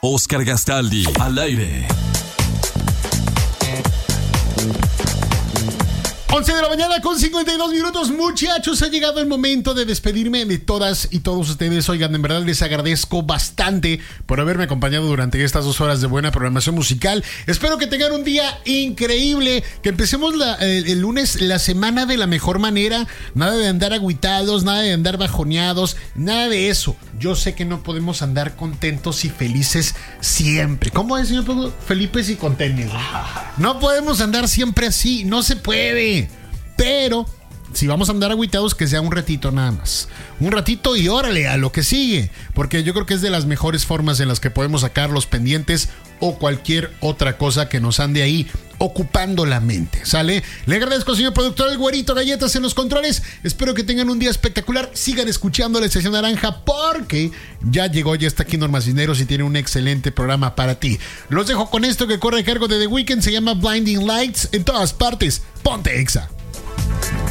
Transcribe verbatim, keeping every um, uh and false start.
Oscar Gastaldi, al aire. once de la mañana con cincuenta y dos minutos, muchachos, ha llegado el momento de despedirme de todas y todos ustedes. Oigan, en verdad les agradezco bastante por haberme acompañado durante estas dos horas de buena programación musical. Espero que tengan un día increíble, que empecemos la, el, el lunes la semana de la mejor manera. Nada de andar agüitados, nada de andar bajoneados, nada de eso. Yo sé que no podemos andar contentos y felices siempre. ¿Cómo es, señor Felipe? Y contentos. No podemos andar siempre así, no se puede. Pero si vamos a andar agüitados, que sea un ratito nada más. Un ratito y órale a lo que sigue. Porque yo creo que es de las mejores formas en las que podemos sacar los pendientes o cualquier otra cosa que nos ande ahí ocupando la mente. ¿Sale? Le agradezco, señor productor, el güerito galletas en los controles. Espero que tengan un día espectacular. Sigan escuchando la Estación Naranja porque ya llegó, ya está aquí Norma Cisneros y tiene un excelente programa para ti. Los dejo con esto que corre a cargo de The Weeknd. Se llama Blinding Lights. En todas partes, ponte Exa.